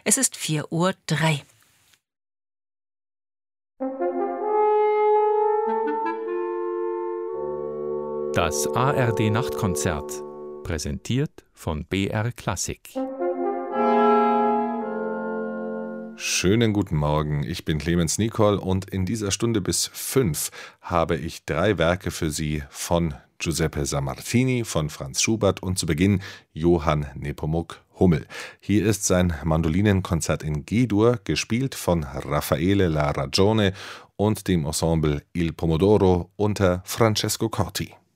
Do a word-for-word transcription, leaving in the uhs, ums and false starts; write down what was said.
Es ist vier Uhr drei. Das A R D-Nachtkonzert, präsentiert von B R Klassik. Schönen guten Morgen, ich bin Clemens Nicol und in dieser Stunde bis fünf habe ich drei Werke für Sie von Giuseppe Sammartini, von Franz Schubert und zu Beginn Johann Nepomuk Hummel. Hier ist sein Mandolinenkonzert in G-Dur, gespielt von Raffaele La Ragione und dem Ensemble Il Pomodoro unter Francesco Corti.